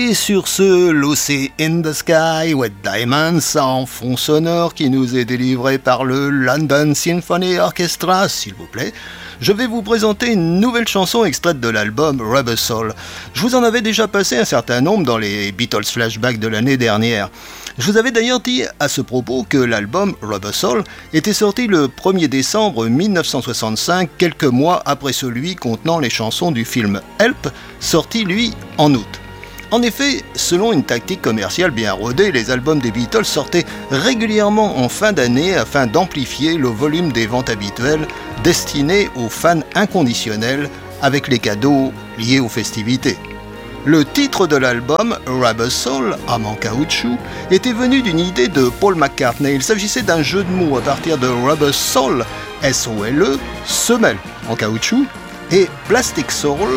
Et sur ce Lucy in the Sky with Diamonds en fond sonore qui nous est délivré par le London Symphony Orchestra, s'il vous plaît, je vais vous présenter une nouvelle chanson extraite de l'album Rubber Soul. Je vous en avais déjà passé un certain nombre dans les Beatles Flashback de l'année dernière. Je vous avais d'ailleurs dit à ce propos que l'album Rubber Soul était sorti le 1er décembre 1965, quelques mois après celui contenant les chansons du film Help, sorti lui en août. En effet, selon une tactique commerciale bien rodée, les albums des Beatles sortaient régulièrement en fin d'année afin d'amplifier le volume des ventes habituelles destinées aux fans inconditionnels avec les cadeaux liés aux festivités. Le titre de l'album, Rubber Soul, âme en caoutchouc, était venu d'une idée de Paul McCartney. Il s'agissait d'un jeu de mots à partir de Rubber Soul, S-O-L-E, semelle en caoutchouc, et Plastic Soul,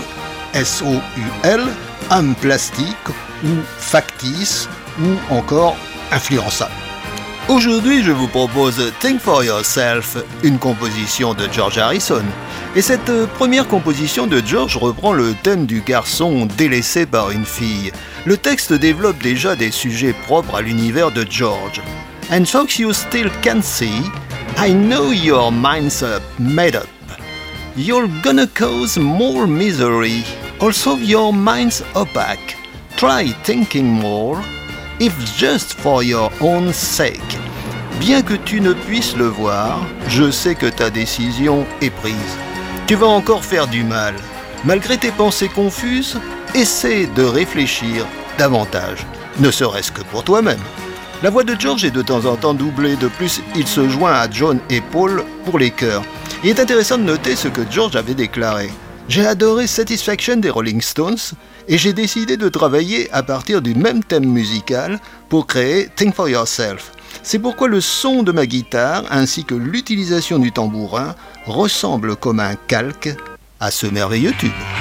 S-O-U-L, âme plastique ou factice ou encore influençable. Aujourd'hui, je vous propose Think for Yourself, une composition de George Harrison. Et cette première composition de George reprend le thème du garçon délaissé par une fille. Le texte développe déjà des sujets propres à l'univers de George. And folks you still can see, I know your mind's made up. You're gonna cause more misery. Also your mind's opaque. Try thinking more, if just for your own sake. Bien que tu ne puisses le voir, je sais que ta décision est prise. Tu vas encore faire du mal. Malgré tes pensées confuses, essaie de réfléchir davantage, ne serait-ce que pour toi-même. La voix de George est de temps en temps doublée. De plus, il se joint à John et Paul pour les chœurs. Il est intéressant de noter ce que George avait déclaré. J'ai adoré Satisfaction des Rolling Stones et j'ai décidé de travailler à partir du même thème musical pour créer Think for Yourself. C'est pourquoi le son de ma guitare ainsi que l'utilisation du tambourin ressemblent comme un calque à ce merveilleux tube.